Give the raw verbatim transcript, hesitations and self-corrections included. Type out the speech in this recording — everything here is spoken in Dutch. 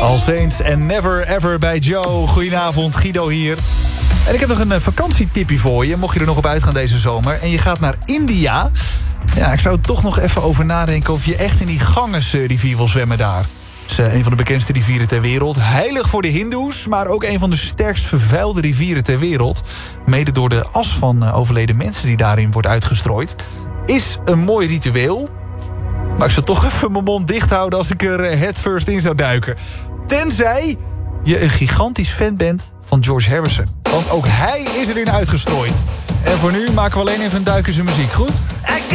All Saints en Never Ever bij Joe. Goedenavond, Guido hier. En ik heb nog een vakantietipje voor je, mocht je er nog op uitgaan deze zomer. En je gaat naar India. Ja, ik zou er toch nog even over nadenken of je echt in die Ganges-rivier wil zwemmen daar. Het is een van de bekendste rivieren ter wereld. Heilig voor de hindoes, maar ook een van de sterkst vervuilde rivieren ter wereld. Mede door de as van overleden mensen die daarin wordt uitgestrooid. Is een mooi ritueel. Maar ik zou toch even mijn mond dicht houden als ik er head first in zou duiken. Tenzij je een gigantisch fan bent van George Harrison. Want ook hij is erin uitgestrooid. En voor nu maken we alleen even een duik in zijn muziek, goed?